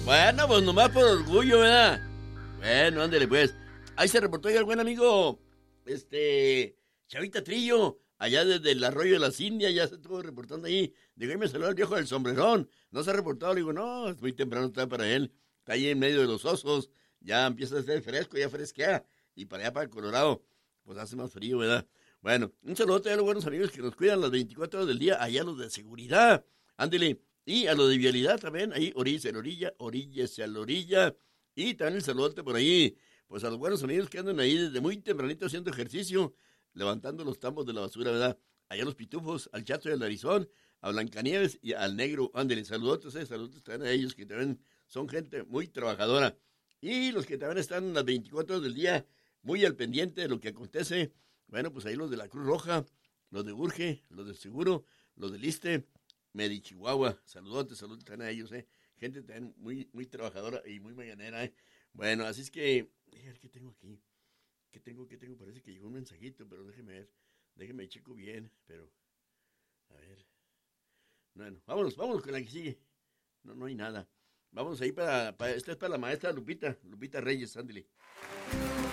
Bueno, pues nomás por orgullo, ¿verdad? Bueno, ándale pues. Ahí se reportó ya el buen amigo, Chavita Trillo, allá desde el arroyo de las Indias, ya se estuvo reportando ahí. Digo, ahí me saludó el viejo del sombrerón. No se ha reportado, le digo, no, es muy temprano está para él. Está ahí en medio de los osos, ya empieza a ser fresco, ya fresquea. Y para allá, para el Colorado, pues hace más frío, ¿verdad? Bueno, un saludo a los buenos amigos que nos cuidan las 24 horas del día, allá los de seguridad. Ándele. Y a lo de vialidad también, ahí, orilla a la orilla, oríllese a la orilla. Y también el saludote por ahí, pues a los buenos amigos que andan ahí desde muy tempranito haciendo ejercicio, levantando los tambos de la basura, ¿verdad? Allá a los pitufos, al Chato y al Narizón, a Blancanieves y al Negro. Ándele, saludotes también a ellos que también son gente muy trabajadora. Y los que también están las 24 horas del día muy al pendiente de lo que acontece. Bueno, pues ahí los de la Cruz Roja, los de Urge, los del Seguro, los del Iste, Medi Chihuahua. Saludotes también a ellos, gente también muy, muy trabajadora y muy mañanera, Bueno, así es que, a ver qué tengo aquí. ¿Qué tengo? Parece que llegó un mensajito, pero déjeme ver. Déjeme checo bien, pero, a ver. Bueno, vámonos con la que sigue. No hay nada. Vamos ahí esta es para la maestra Lupita Reyes, ándale.